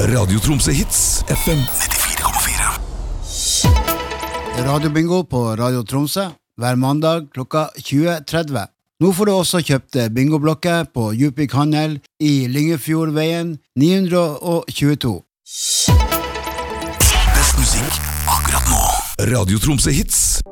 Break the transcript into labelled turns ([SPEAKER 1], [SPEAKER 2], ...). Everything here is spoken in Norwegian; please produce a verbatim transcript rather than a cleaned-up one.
[SPEAKER 1] Radio Tromsø Hits, F M nittifire komma fire.
[SPEAKER 2] Radiobingo på Radio Tromsø hver mandag klokka tjue tretti. Nå får du også kjøpt bingoblokker på Djupvik Handel i Lyngefjordveien ni tjueto.
[SPEAKER 1] Best musikk akkurat nå. Radio Tromsø Hits.